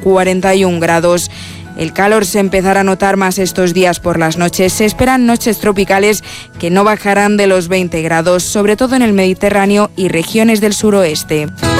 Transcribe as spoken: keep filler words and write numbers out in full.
cuarenta y un grados. El calor se empezará a notar más estos días por las noches. Se esperan noches tropicales que no bajarán de los veinte grados, sobre todo en el Mediterráneo y regiones del suroeste.